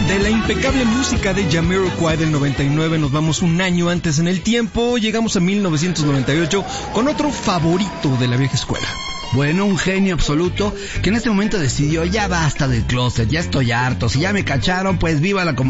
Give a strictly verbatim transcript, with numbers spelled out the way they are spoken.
De la impecable música de Jamiroquai del noventa y nueve nos vamos un año antes en el tiempo, llegamos a mil novecientos noventa y ocho con otro favorito de la vieja escuela. Bueno, un genio absoluto que en este momento decidió: ya basta del closet, ya estoy harto, si ya me cacharon, pues viva la comunidad.